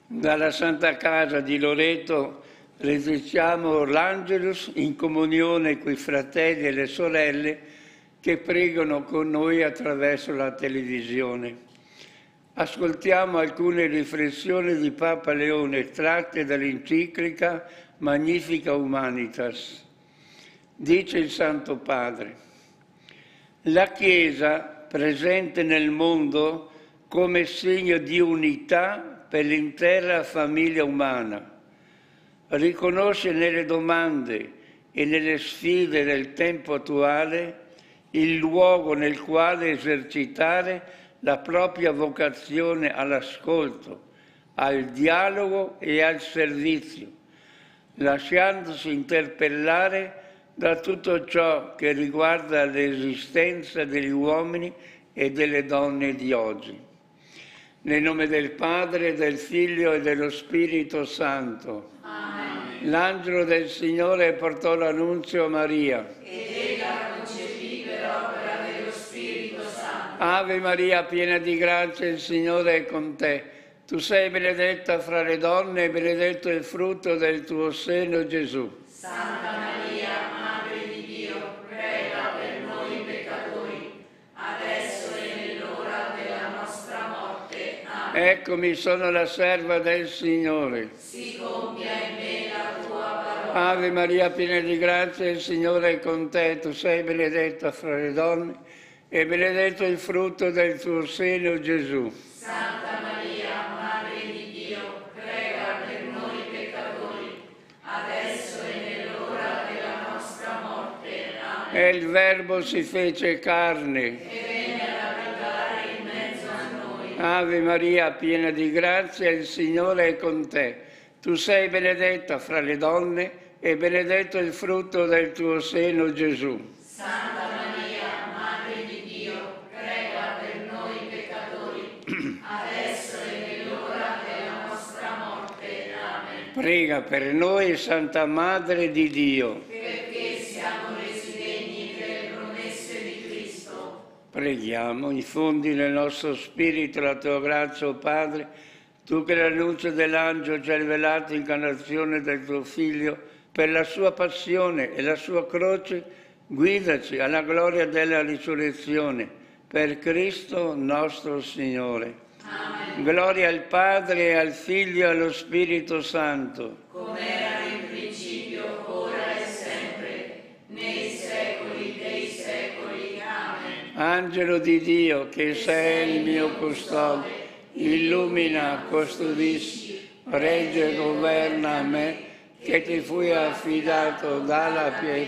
Dalla Santa Casa di Loreto recitiamo l'Angelus in comunione con i fratelli e le sorelle che pregano con noi attraverso la televisione. Ascoltiamo alcune riflessioni di Papa Leone tratte dall'enciclica Magnificat Humanitas. Dice il Santo Padre: la Chiesa, presente nel mondo come segno di unità per l'intera famiglia umana, riconosce nelle domande e nelle sfide del tempo attuale il luogo nel quale esercitare la propria vocazione all'ascolto, al dialogo e al servizio, lasciandosi interpellare da tutto ciò che riguarda l'esistenza degli uomini e delle donne di oggi. Nel nome del Padre, del Figlio e dello Spirito Santo. Amen. L'angelo del Signore portò l'annunzio a Maria. Ed ella concepì per opera dello Spirito Santo. Ave Maria, piena di grazia, il Signore è con te. Tu sei benedetta fra le donne e benedetto il frutto del tuo seno, Gesù. Santa Maria, Madre di Dio, prega per noi peccatori, adesso e nell'ora della nostra morte. Amen. Eccomi, sono la serva del Signore. Si compia in me la tua parola. Ave Maria, piena di grazia, il Signore è con te. Tu sei benedetta fra le donne e benedetto il frutto del tuo seno, Gesù. Santa Maria, Madre di Dio, prega per noi peccatori, adesso e nell'ora della nostra morte. Amen. E il Verbo si fece carne. E venne ad abitare in mezzo a noi. Ave Maria, piena di grazia, il Signore è con te. Tu sei benedetta fra le donne e benedetto il frutto del tuo seno, Gesù. Santa Maria, Madre di Dio, prega per noi peccatori, adesso e nell'ora della nostra morte. Amen. Prega per noi, Santa Madre di Dio. Perché siamo resi degni delle promesse di Cristo. Preghiamo, infondi nel nostro spirito la tua grazia, o Padre, tu che l'annuncio dell'angelo ci hai rivelato l'incarnazione del tuo Figlio, per la sua passione e la sua croce, guidaci alla gloria della risurrezione, per Cristo nostro Signore. Amen. Gloria al Padre, al Figlio e allo Spirito Santo. Come era in principio, ora e sempre, nei secoli dei secoli. Amen. Angelo di Dio, che sei il mio custode, illumina, custodisci, regge e governa me, che ti fui affidato dalla pietà